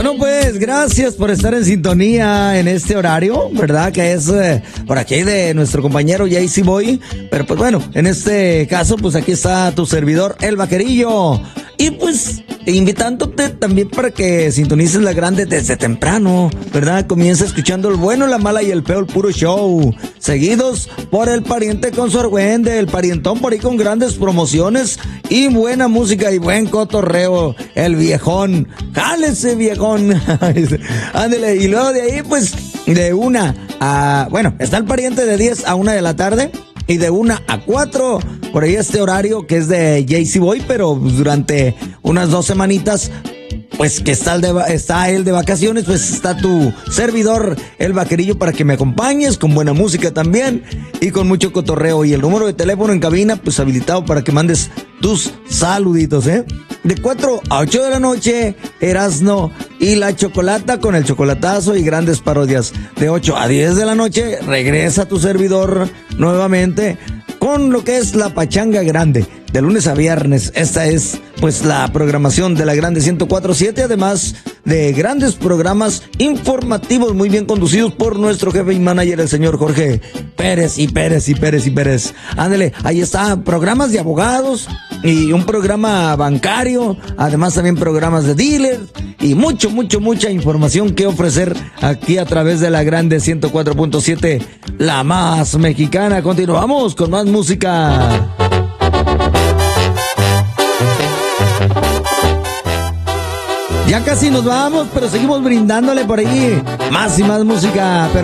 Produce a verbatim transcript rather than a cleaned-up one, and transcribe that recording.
Bueno, pues gracias por estar en sintonía en este horario, ¿verdad? Que es eh, por aquí de nuestro compañero Jaycee Boy. Pero pues bueno, en este caso, pues aquí está tu servidor, El Vaquerillo. Y pues invitándote también para que sintonices la grande desde temprano, ¿verdad? Comienza escuchando el bueno, la mala y el feo, el puro show. Seguidos por el pariente con su argüende, el parientón por ahí con grandes promociones y buena música y buen cotorreo, el viejón. ¡Jálese, viejón! Ándele, y luego de ahí, pues, de una a... Bueno, está el pariente de diez a una de la tarde. Y de una a cuatro, por ahí este horario que es de Jaycee Boy, pero durante unas dos semanitas, pues que está, el de, está él de vacaciones, pues está tu servidor, El Vaquerillo, para que me acompañes con buena música también y con mucho cotorreo. Y el número de teléfono en cabina, pues habilitado para que mandes tus saluditos, ¿eh? De cuatro a ocho de la noche, Erasno y la Chocolata con el chocolatazo y grandes parodias. De ocho a diez de la noche, regresa tu servidor nuevamente con lo que es la Pachanga Grande, de lunes a viernes. Esta es, pues, la programación de la Grande ciento cuatro punto siete, además de grandes programas informativos muy bien conducidos por nuestro jefe y manager, el señor Jorge Pérez y Pérez y Pérez y Pérez. Ándale, ahí está, programas de abogados y un programa bancario, además también programas de dealer y mucho, mucho, mucha información que ofrecer aquí a través de la Grande ciento cuatro punto siete, la más mexicana. Continuamos con más música. Ya casi nos vamos, pero seguimos brindándole por ahí más y más música. Pero